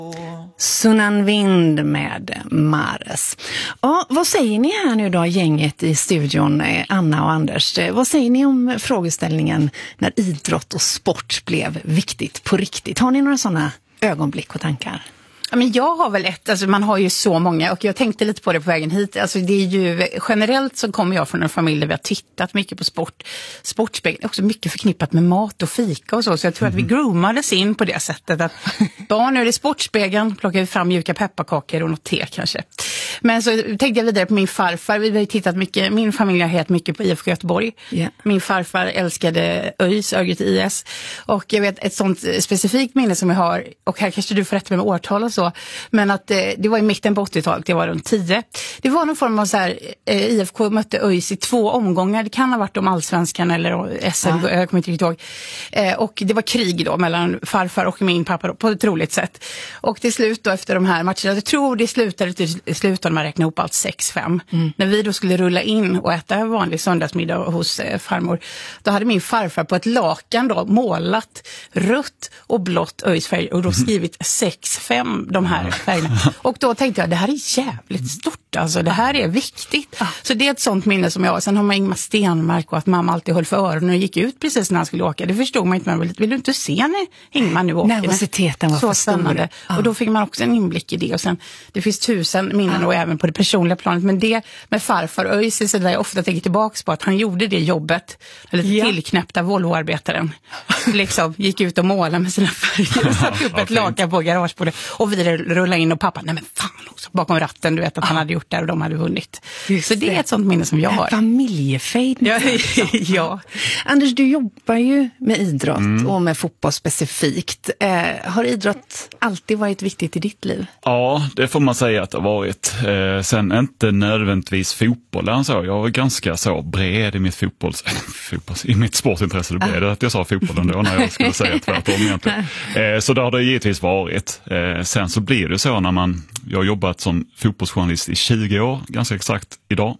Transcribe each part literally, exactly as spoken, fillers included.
Sunan Vind med Mares. Ja, vad säger ni här nu då, gänget i studion, Anna och Anders? Vad säger ni om frågeställningen när idrott och sport blev viktigt på riktigt? Har ni några sådana ögonblick och tankar? Ja, men jag har väl ett, alltså man har ju så många, och jag tänkte lite på det på vägen hit. Alltså det är ju, generellt så kommer jag från en familj där vi har tittat mycket på sport. Sportspegeln är också mycket förknippat med mat och fika och så, så jag tror mm. att vi groomades in på det sättet att barn, nu är det Sportspegeln, plockar vi fram mjuka pepparkakor och något te kanske. Men så tänkte jag vidare på min farfar. Vi har ju tittat mycket, min familj har helt mycket på I F K Göteborg. Yeah. Min farfar älskade ÖIS, Örgryte I S. Och jag vet ett sånt specifikt minne som jag har, och här kanske du får rätta med årtal och så, men att eh, det var i mitten på åttiotalet, det var runt tio. Det var någon form av så här, eh, I F K mötte ÖIS i två omgångar. Det kan ha varit om Allsvenskan eller S M, ja. Jag kommer inte riktigt ihåg. Eh, och det var krig då mellan farfar och min pappa då, på ett roligt sätt. Och till slut då efter de här matcherna, jag tror det slutade till slut när man räknade ihop allt sex fem. Mm. När vi då skulle rulla in och äta en vanlig söndagsmiddag hos eh, farmor, då hade min farfar på ett lakan då målat rött och blått ÖIS-färg och då skrivit sex fem, de här färgerna. Och då tänkte jag, det här är jävligt stort, alltså det här är viktigt. Ah. Så det är ett sånt minne som jag, sen har man Ingmar Stenmark och att mamma alltid höll för öronen och gick ut precis när han skulle åka. Det förstod man inte, men vill du inte se när Ingmar nu åker? Nervositeten var så för spännande. Ah. Och då fick man också en inblick i det, och sen, det finns tusen minnen ah. och även på det personliga planet, men det med farfar ÖIS är så där jag ofta tänker tillbaka på att han gjorde det jobbet, eller ja. tillknäppta Volvoarbetaren liksom gick ut och målade med sina färger och satt upp ett lakan på garagebordet och vi rullade in och pappa, nej men fan också, bakom ratten, du vet att ah. han hade gjort det och de hade vunnit. Just så det, det är ett sånt minne som jag har. Familjefejd. Ja, ja. Anders, du jobbar ju med idrott mm. och med fotboll specifikt. Eh, har idrott alltid varit viktigt i ditt liv? Ja, det får man säga att det har varit. Eh, sen inte nödvändigtvis fotbollen så. Jag var ganska så bred i mitt fotbolls, fotbolls i mitt sportintresse. Det blev det att jag sa fotbollen då när jag skulle säga tvärtom egentligen. Eh, så det har det givetvis varit. Eh, sen så blir det så när man, jag har jobbat som fotbollsjournalist i tjugo år, ganska exakt idag.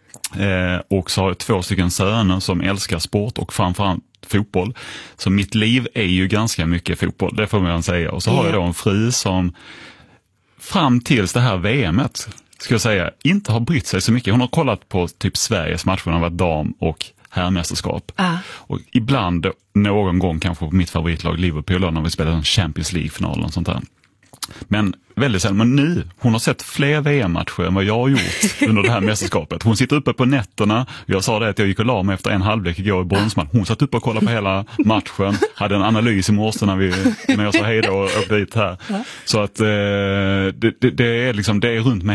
Eh, och så har jag två stycken söner som älskar sport och framförallt fotboll. Så mitt liv är ju ganska mycket fotboll, det får man säga. Och så har jag då en fru som fram tills det här V M:et, ska jag säga, inte har brytt sig så mycket. Hon har kollat på typ Sveriges matcher, hon har varit dam- och herrmästerskap. Uh. Och ibland, någon gång kanske på mitt favoritlag Liverpool när vi spelar en Champions League-final och sånt där. Men väldigt sällan, men nu, hon har sett fler V M-matcher än vad jag har gjort under det här mästerskapet. Hon sitter uppe på nätterna, jag sa det att jag gick och la mig efter en halvlek igår i bronsmatch. Hon satt uppe och kollade på hela matchen, hade en analys i morse när, vi, när jag sa hej då och åkte dit här. Så att eh, det, det, det är liksom, det är runt med